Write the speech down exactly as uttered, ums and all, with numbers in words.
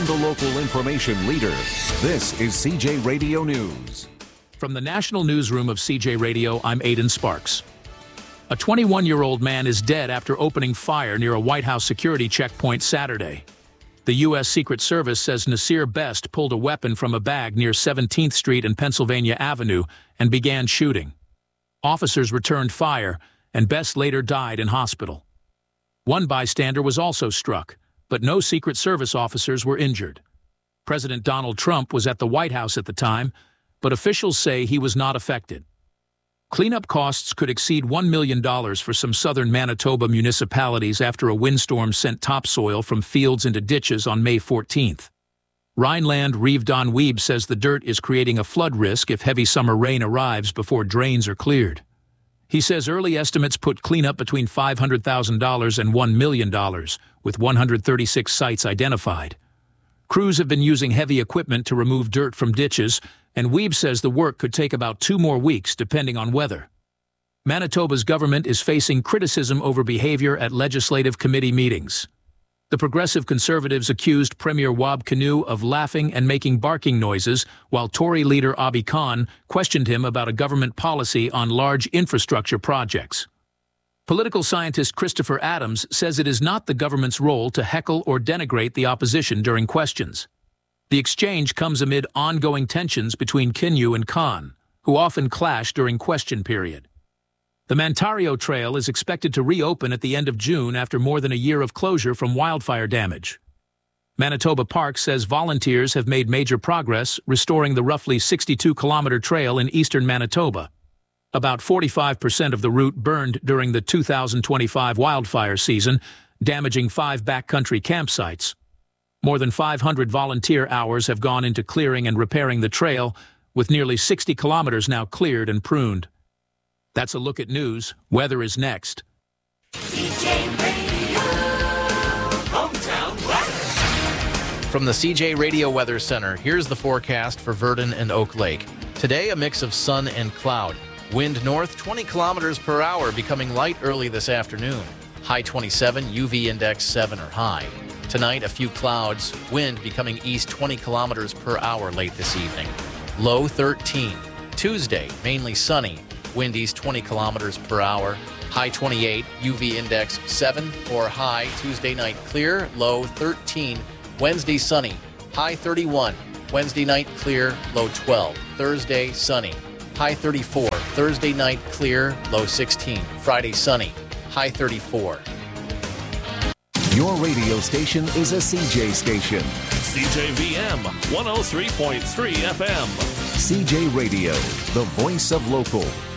from the local information leader, this is C J Radio News. From the National Newsroom of C J Radio, I'm Aidan Sparks. A twenty-one-year-old man is dead after opening fire near a White House security checkpoint Saturday. The U S Secret Service says Nasir Best pulled a weapon from a bag near seventeenth Street and Pennsylvania Avenue and began shooting. Officers returned fire, and Best later died in hospital. One bystander was also struck, but no Secret Service officers were injured. President Donald Trump was at the White House at the time, but officials say he was not affected. Cleanup costs could exceed one million dollars for some southern Manitoba municipalities after a windstorm sent topsoil from fields into ditches on May fourteenth. Rhineland Reeve Don Weeb says the dirt is creating a flood risk if heavy summer rain arrives before drains are cleared. He says early estimates put cleanup between five hundred thousand dollars and one million dollars, with one hundred thirty-six sites identified. Crews have been using heavy equipment to remove dirt from ditches, and Weeb says the work could take about two more weeks depending on weather. Manitoba's government is facing criticism over behavior at legislative committee meetings. The Progressive Conservatives accused Premier Wab Kinew of laughing and making barking noises, while Tory leader Abi Khan questioned him about a government policy on large infrastructure projects. Political scientist Christopher Adams says it is not the government's role to heckle or denigrate the opposition during questions. The exchange comes amid ongoing tensions between Kinew and Khan, who often clash during question period. The Mantario Trail is expected to reopen at the end of June after more than a year of closure from wildfire damage. Manitoba Parks says volunteers have made major progress restoring the roughly sixty-two kilometer trail in eastern Manitoba. About forty-five percent of the route burned during the two thousand twenty-five wildfire season, damaging five backcountry campsites. More than five hundred volunteer hours have gone into clearing and repairing the trail, with nearly sixty kilometers now cleared and pruned. That's a look at news. Weather is next. C J Radio, hometown weather. From the C J Radio Weather Center, here's the forecast for Virden and Oak Lake. Today, a mix of sun and cloud. Wind north twenty kilometers per hour, becoming light early this afternoon. High twenty-seven, U V index seven or high. Tonight, a few clouds, wind becoming east twenty kilometers per hour late this evening. Low thirteen. Tuesday, mainly sunny, wind east twenty kilometers per hour. High twenty-eight, U V index seven or high. Tuesday night clear, low thirteen. Wednesday sunny, high thirty-one. Wednesday night clear, low twelve. Thursday sunny, high thirty-four. Thursday night clear, low sixteen. Friday sunny, high thirty-four. Your radio station is a C J station. C J V M one oh three point three F M. C J Radio, the voice of local.